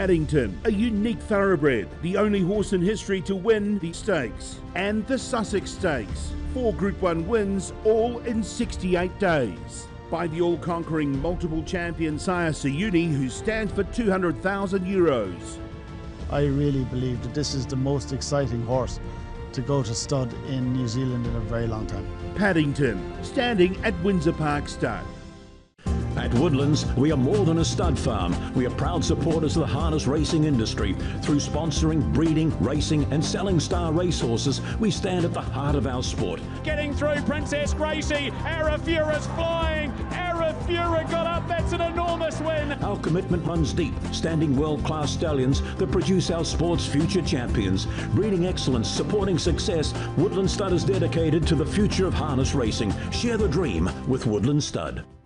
Paddington, a unique thoroughbred, the only horse in history to win the stakes, and the Sussex Stakes, 4 Group 1 wins, all in 68 days. By the all-conquering multiple champion Sire Sayuni, who stands for €200,000. I really believe that this is the most exciting horse to go to stud in New Zealand in a very long time. Paddington, standing at Windsor Park Stud. At Woodlands, we are more than a stud farm. We are proud supporters of the harness racing industry. Through sponsoring, breeding, racing and selling star racehorses, we stand at the heart of our sport. Getting through Princess Gracie, Arafura's flying, Arafura got up, that's an enormous win. Our commitment runs deep, standing world-class stallions that produce our sport's future champions. Breeding excellence, supporting success, Woodland Stud is dedicated to the future of harness racing. Share the dream with Woodland Stud.